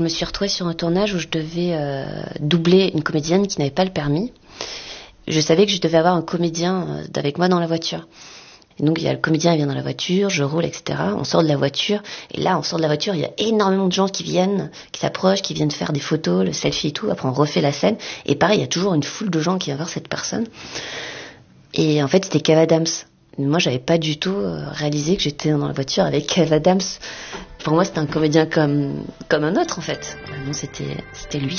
Je me suis retrouvée sur un tournage où je devais doubler une comédienne qui n'avait pas le permis. Je savais que je devais avoir un comédien avec moi dans la voiture. Et donc il y a le comédien, il vient dans la voiture, je roule, etc. On sort de la voiture, et là on sort de la voiture, il y a énormément de gens qui viennent, qui s'approchent, qui viennent faire des photos, le selfie et tout. Après on refait la scène, et pareil, il y a toujours une foule de gens qui viennent voir cette personne. Et en fait c'était Kev Adams. Moi j'avais pas du tout réalisé que j'étais dans la voiture avec Kev Adams. Pour moi c'était un comédien comme un autre en fait. Non, c'était lui.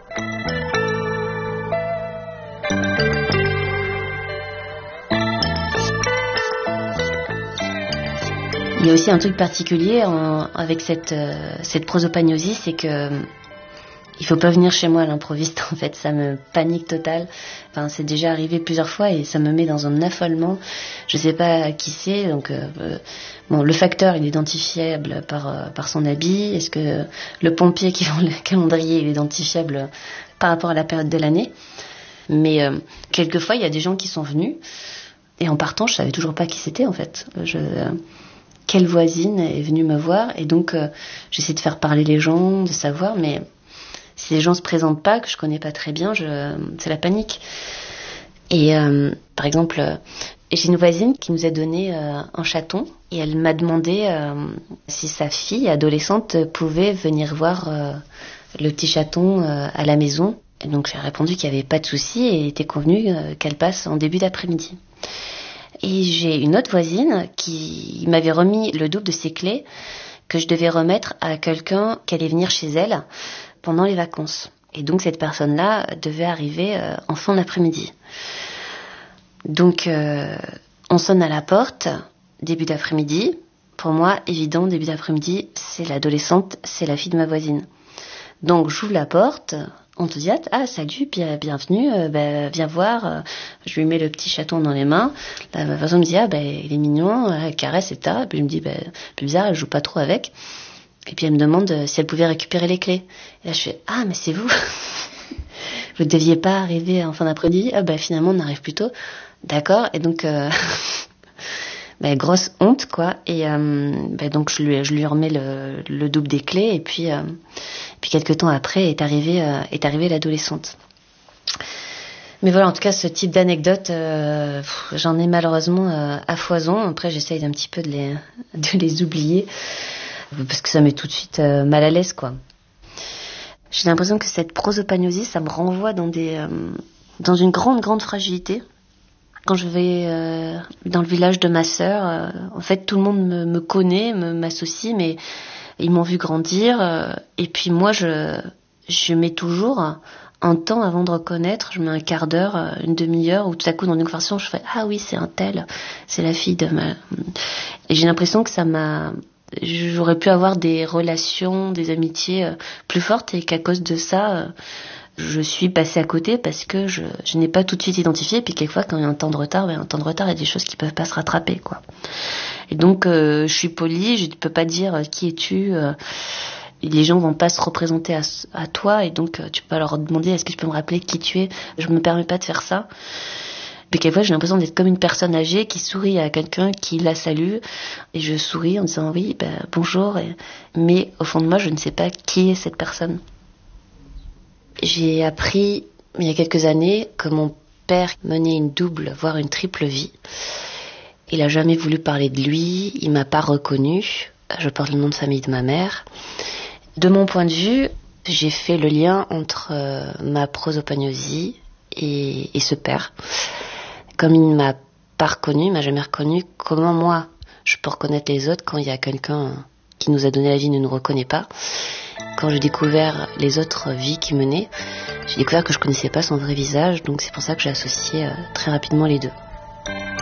Il y a aussi un truc particulier avec cette prosopagnosie, c'est que il faut pas venir chez moi à l'improviste, en fait, ça me panique totale. Enfin, c'est déjà arrivé plusieurs fois et ça me met dans un affolement. Je sais pas qui c'est, donc bon, le facteur il est identifiable par son habit. Est-ce que le pompier qui vend le calendrier il est identifiable par rapport à la période de l'année? Mais quelquefois il y a des gens qui sont venus et en partant je savais toujours pas qui c'était en fait. Quelle voisine est venue me voir, et donc j'essaie de faire parler les gens, de savoir, mais si les gens se présentent pas, que je connais pas très bien, c'est la panique. Et par exemple, j'ai une voisine qui nous a donné un chaton, et elle m'a demandé si sa fille adolescente pouvait venir voir le petit chaton à la maison. Et donc j'ai répondu qu'il n'y avait pas de souci, et il était convenu qu'elle passe en début d'après-midi. Et j'ai une autre voisine qui m'avait remis le double de ses clés que je devais remettre à quelqu'un qui allait venir chez elle pendant les vacances. Et donc cette personne-là devait arriver en fin d'après-midi. Donc on sonne à la porte, début d'après-midi. Pour moi, évident, début d'après-midi, c'est l'adolescente, c'est la fille de ma voisine. Donc j'ouvre la porte, enthousiaste, ah salut, bienvenue, viens voir, je lui mets le petit chaton dans les mains. La personne me dit, il est mignon, elle caresse, etc. Puis je me dis, plus bizarre, elle joue pas trop avec. Et puis elle me demande si elle pouvait récupérer les clés. Et là je fais, ah mais c'est vous. Vous ne deviez pas arriver en fin d'après-midi. Finalement on arrive plus tôt. D'accord, et donc grosse honte quoi. Et donc je lui remets le double des clés, et puis quelques temps après est arrivée l'adolescente. Mais voilà, en tout cas ce type d'anecdote, j'en ai malheureusement à foison. Après j'essaye un petit peu de les oublier, parce que ça met tout de suite mal à l'aise quoi. J'ai l'impression que cette prosopagnosie, ça me renvoie dans une grande fragilité. Quand je vais dans le village de ma sœur, en fait tout le monde me connaît, m'associe, mais ils m'ont vu grandir, et puis moi je mets toujours un temps avant de reconnaître. Je mets un quart d'heure, une demi-heure, où tout à coup dans une conversation je fais ah oui c'est un tel, c'est la fille de ma. Et j'ai l'impression que j'aurais pu avoir des relations, des amitiés plus fortes, et qu'à cause de ça je suis passée à côté parce que je n'ai pas tout de suite identifié. Et puis quelquefois quand il y a un temps de retard, il y a des choses qui peuvent pas se rattraper quoi. Et donc je suis polie, je ne peux pas dire qui es-tu. Les gens vont pas se représenter à toi, et donc tu peux leur demander est-ce que tu peux me rappeler qui tu es. Je me permets pas de faire ça. Mais quelquefois j'ai l'impression d'être comme une personne âgée qui sourit à quelqu'un qui la salue, et je souris en disant oui bonjour, mais au fond de moi je ne sais pas qui est cette personne. J'ai appris il y a quelques années que mon père menait une double, voire une triple vie. Il a jamais voulu parler de lui, il m'a pas reconnu. Je porte le nom de famille de ma mère. De mon point de vue, j'ai fait le lien entre ma prosopagnosie et ce père. Comme il ne m'a pas reconnu, il m'a jamais reconnu, comment moi je peux reconnaître les autres quand il y a quelqu'un qui nous a donné la vie ne nous reconnaît pas? Quand j'ai découvert les autres vies qu'il menait, j'ai découvert que je connaissais pas son vrai visage, donc c'est pour ça que j'ai associé très rapidement les deux.